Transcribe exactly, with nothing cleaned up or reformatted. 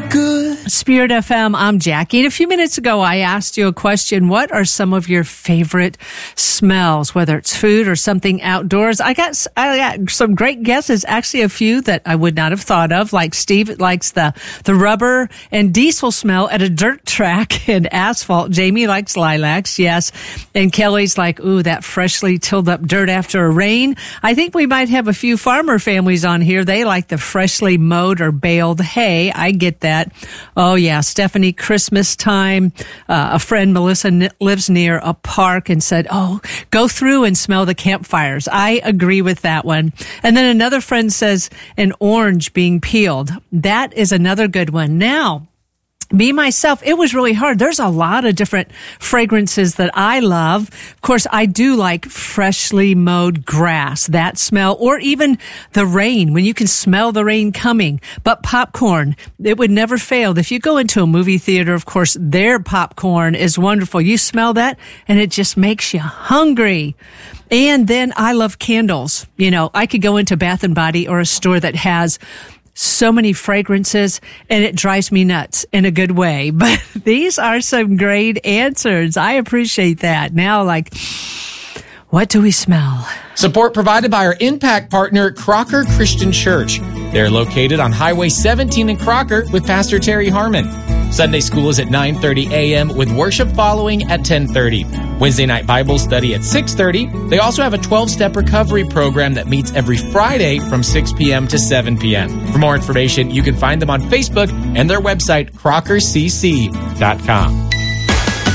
good. Spirit F M, I'm Jackie. And a few minutes ago, I asked you a question. What are some of your favorite smells, whether it's food or something outdoors? I got, I got some great guesses, actually a few that I would not have thought of, like Steve likes the, the rubber and diesel smell at a dirt track and asphalt. Jamie likes lilacs, yes. And Kelly's like, ooh, that freshly tilled up dirt after a rain. I think we might have a few farmer families on here. They like the freshly mowed or baled hay. I get that. Oh, yeah. Stephanie, Christmas time. Uh, a friend, Melissa, n- lives near a park and said, oh, go through and smell the campfires. I agree with that one. And then another friend says an orange being peeled. That is another good one. Now, me, myself, it was really hard. There's a lot of different fragrances that I love. Of course, I do like freshly mowed grass, that smell, or even the rain, when you can smell the rain coming. But popcorn, it would never fail. If you go into a movie theater, of course, their popcorn is wonderful. You smell that, and it just makes you hungry. And then I love candles. You know, I could go into Bath and Body or a store that has so many fragrances, and it drives me nuts in a good way. But these are some great answers. I appreciate that. Now, like, what do we smell? Support provided by our impact partner, Crocker Christian Church. They're located on Highway seventeen in Crocker with Pastor Terry Harmon. Sunday school is at nine thirty a.m. with worship following at ten thirty. Wednesday night Bible study at six thirty. They also have a twelve-step recovery program that meets every Friday from six p.m. to seven p.m. For more information, you can find them on Facebook and their website, crocker c c dot com.